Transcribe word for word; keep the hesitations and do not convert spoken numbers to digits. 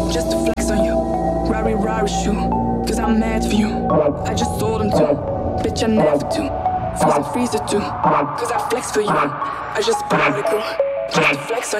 just to flex on you. Rari Rari shoe, cause I'm mad for you. I just told him to, bitch I never do. Freeze and freezer too, cause I flex for you. I just bought a girl, just to flex on you.